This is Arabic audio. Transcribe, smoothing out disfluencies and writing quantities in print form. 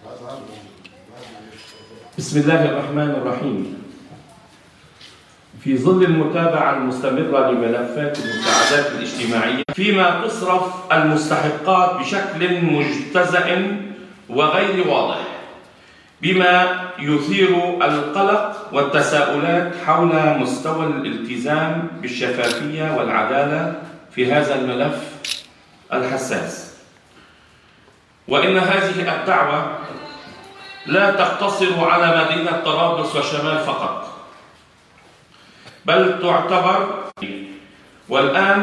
بسم الله الرحمن الرحيم. في ظل المتابعة المستمرة لملفات المساعدات الاجتماعية فيما تصرف المستحقات بشكل مجتزأ وغير واضح، بما يثير القلق والتساؤلات حول مستوى الالتزام بالشفافية والعدالة في هذا الملف الحساس. وإن هذه الدعوة لا تقتصر على مدينة طرابلس وشمال فقط، بل تعتبر والآن